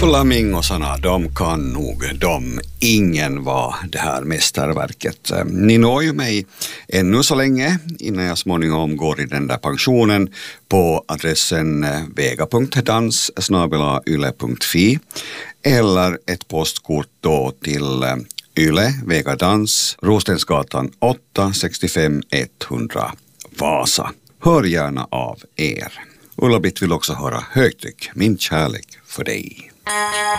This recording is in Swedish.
Flamingosarna, de kan nog ingen vara det här mästerverket. Ni når ju mig ännu så länge innan jag småningom går i den där pensionen på adressen vega.dans@yle.fi eller ett postkort då till Yle, Vega Dans, Rostensgatan 8, 65 100 Vasa. Hör gärna av er. Ulla-Britt vill också höra Högtryck, min kärlek för dig.